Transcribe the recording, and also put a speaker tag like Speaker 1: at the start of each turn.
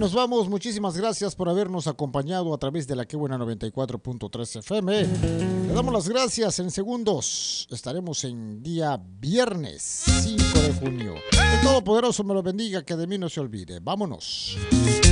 Speaker 1: nos vamos. Muchísimas gracias por habernos acompañado a través de la Que Buena 94.3 FM. Le damos las gracias en segundos. Estaremos en día viernes 5 de junio. El Todopoderoso me lo bendiga, que de mí no se olvide. Vámonos.